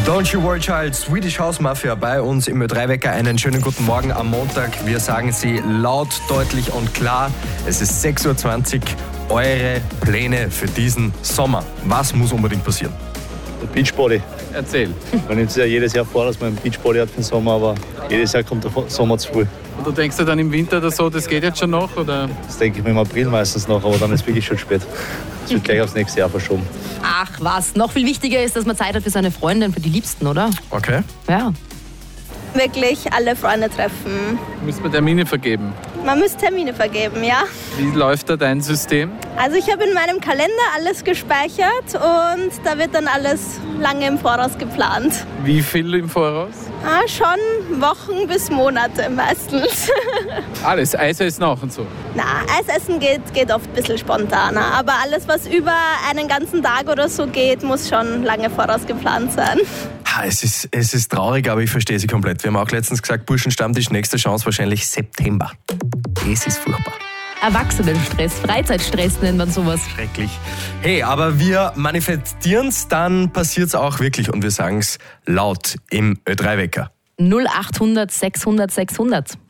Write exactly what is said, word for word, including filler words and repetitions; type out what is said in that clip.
Don't You Worry Child, Swedish House Mafia bei uns im Ö drei Wecker. Einen schönen guten Morgen am Montag. Wir sagen Sie laut, deutlich und klar. Es ist sechs Uhr zwanzig. Eure Pläne für diesen Sommer. Was muss unbedingt passieren? Der Beachbody. Erzähl. Man nimmt sich ja jedes Jahr vor, dass man einen Beachbody hat für den Sommer, aber jedes Jahr kommt der Sommer zu früh. Und du denkst dir dann im Winter oder so, das geht jetzt schon noch? Oder? Das denke ich mir im April meistens noch, aber dann ist es wirklich schon spät. Es wird gleich aufs nächste Jahr verschoben. Ach was, noch viel wichtiger ist, dass man Zeit hat für seine Freundin, für die Liebsten, oder? Okay. Ja. Wirklich alle Freunde treffen. Müssen wir Termine vergeben? Man muss Termine vergeben, ja. Wie läuft da dein System? Also ich habe in meinem Kalender alles gespeichert und da wird dann alles lange im Voraus geplant. Wie viel im Voraus? Ah, schon Wochen bis Monate meistens. Alles, Eis essen auch und so. Na, Eisessen geht, geht oft ein bisschen spontaner, aber alles, was über einen ganzen Tag oder so geht, muss schon lange voraus geplant sein. Ha, es ist, es ist traurig, aber ich verstehe Sie komplett. Wir haben auch letztens gesagt, Burschenstammtisch, nächste Chance wahrscheinlich September. Es ist furchtbar. Erwachsenenstress, Freizeitstress nennt man sowas. Schrecklich. Hey, aber wir manifestieren es, dann passiert es auch wirklich und wir sagen es laut im Ö drei Wecker. null achthundert sechshundert sechshundert.